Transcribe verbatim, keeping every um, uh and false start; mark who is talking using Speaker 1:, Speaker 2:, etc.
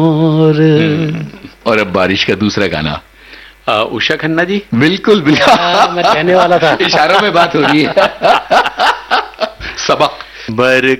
Speaker 1: और
Speaker 2: और अब बारिश का दूसरा गाना।
Speaker 1: आ, उषा खन्ना जी।
Speaker 2: बिल्कुल बिल्कुल,
Speaker 1: मैं कहने वाला था,
Speaker 2: इशारों में बात हो रही है। सबक।
Speaker 1: बर